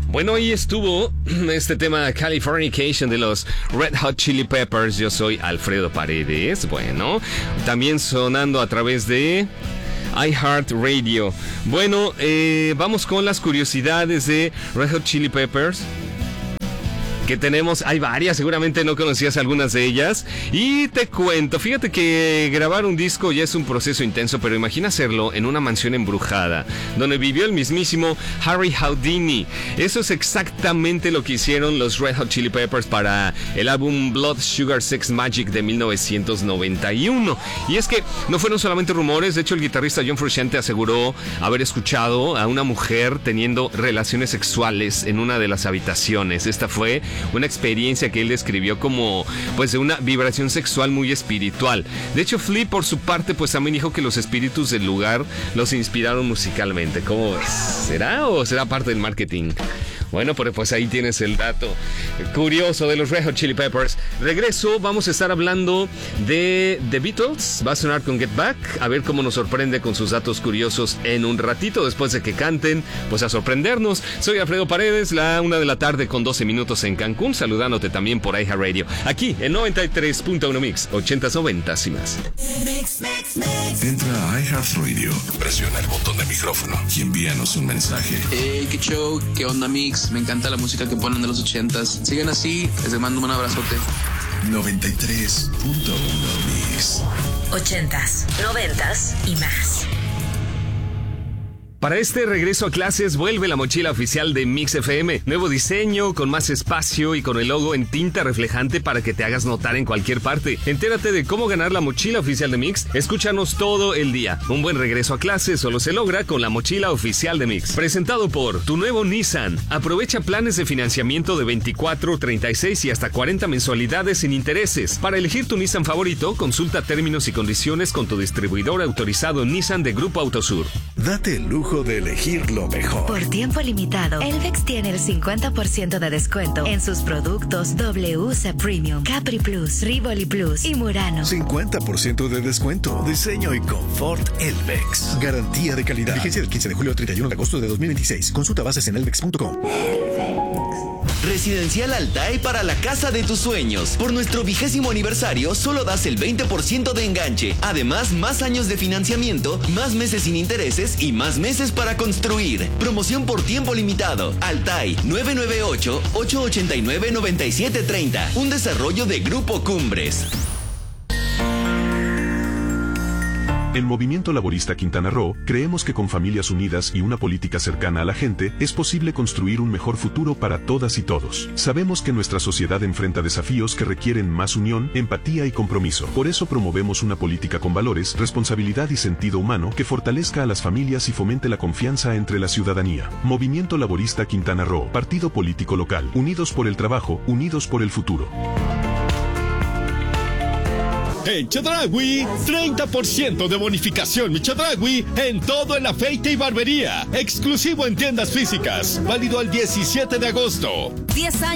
Bueno, ahí estuvo este tema Californication de los Red Hot Chili Peppers. Yo soy Alfredo Paredes. Bueno, también sonando a través de iHeartRadio. Bueno, vamos con las curiosidades de Red Hot Chili Peppers. Que tenemos, hay varias, seguramente no conocías algunas de ellas. Y te cuento, fíjate que grabar un disco ya es un proceso intenso, pero imagina hacerlo en una mansión embrujada, donde vivió el mismísimo Harry Houdini. Eso es exactamente lo que hicieron los Red Hot Chili Peppers para el álbum Blood Sugar Sex Magic de 1991. Y es que no fueron solamente rumores, de hecho el guitarrista John Frusciante aseguró haber escuchado a una mujer teniendo relaciones sexuales en una de las habitaciones. Esta fue una experiencia que él describió como pues de una vibración sexual muy espiritual. De hecho, Flea por su parte pues también dijo que los espíritus del lugar los inspiraron musicalmente. ¿Cómo ves? ¿Será o será parte del marketing? Bueno, pero pues ahí tienes el dato curioso de los Red Hot Chili Peppers. Regreso, vamos a estar hablando de The Beatles. Va a sonar con Get Back. A ver cómo nos sorprende con sus datos curiosos en un ratito. Después de que canten, pues a sorprendernos. Soy Alfredo Paredes, la 1 de la tarde con 12 minutos en Cancún. Saludándote también por iHeartRadio. Aquí en 93.1 Mix, 80s, 90s y más. Entra a iHeartRadio, presiona el botón de micrófono y envíanos un mensaje. Hey, qué show, qué onda, Mix. Me encanta la música que ponen de los 80s. Sigan así, les mando un abrazote. 93.1 Mix. 80s, 90s y más. Para este regreso a clases vuelve la mochila oficial de Mix FM. Nuevo diseño, con más espacio y con el logo en tinta reflejante para que te hagas notar en cualquier parte. Entérate de cómo ganar la mochila oficial de Mix. Escúchanos todo el día. Un buen regreso a clases solo se logra con la mochila oficial de Mix. Presentado por tu nuevo Nissan. Aprovecha planes de financiamiento de 24, 36 y hasta 40 mensualidades sin intereses. Para elegir tu Nissan favorito, consulta términos y condiciones con tu distribuidor autorizado Nissan de Grupo Autosur. Date el lujo de elegir lo mejor. Por tiempo limitado, Elvex tiene el 50% de descuento en sus productos WC Premium, Capri Plus, Rivoli Plus y Murano. 50% de descuento. Diseño y confort Elvex. Garantía de calidad. Vigencia del 15 de julio al 31 de agosto de 2026. Consulta bases en elvex.com. Residencial Altai para la casa de tus sueños. Por nuestro 20º aniversario, solo das el 20% de enganche. Además, más años de financiamiento, más meses sin intereses y más meses para construir. Promoción por tiempo limitado. Altai 998-889-9730. Un desarrollo de Grupo Cumbres. En Movimiento Laborista Quintana Roo, creemos que con familias unidas y una política cercana a la gente, es posible construir un mejor futuro para todas y todos. Sabemos que nuestra sociedad enfrenta desafíos que requieren más unión, empatía y compromiso. Por eso promovemos una política con valores, responsabilidad y sentido humano que fortalezca a las familias y fomente la confianza entre la ciudadanía. Movimiento Laborista Quintana Roo, partido político local, unidos por el trabajo, unidos por el futuro. En Chedraui, 30% de bonificación mi Chedraui en todo el afeite y barbería. Exclusivo en tiendas físicas. Válido al 17 de agosto. 10 años.